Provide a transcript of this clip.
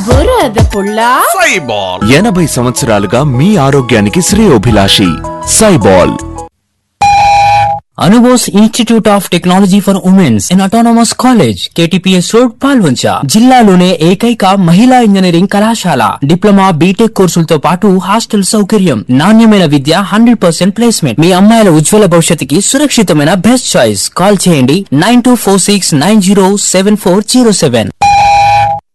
బురద పుల్ల సైబాల్ 80 సంవత్సరాలుగా మీ ఆరోగ్యానికి శ్రేయోభిలాషి సైబాల్. Anubos Institute of Technology for Women's in Autonomous College, KTPS Road, Palvancha. జిల్లాలోనే ఏకైక మహిళా ఇంజనీరింగ్ కళాశాల. డిప్లొమా బీటెక్ కోర్సులతో పాటు హాస్టల్ సౌకర్యం, నాణ్యమైన విద్య, 100% ప్లేస్మెంట్. మీ అమ్మాయిల ఉజ్వల భవిష్యత్తుకి సురక్షితమైన బెస్ట్ చాయిస్. కాల్ చేయండి 9246907407.